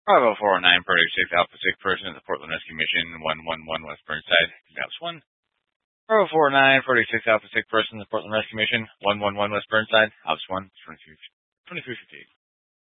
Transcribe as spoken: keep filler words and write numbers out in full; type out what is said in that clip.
Bravo four oh nine, thirty-six Alpha six person at the Portland Rescue Mission, one one one West Burnside, Gaps one. Bravo four oh nine, thirty-six Alpha six person at the Portland Rescue Mission, one one one West Burnside, Ops one, twenty-three fifty-eight.